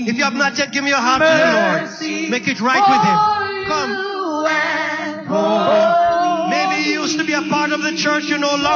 If you have not yet given your heart to the Lord, make it right with Him. Come. Maybe you used to be a part of the church, you no longer.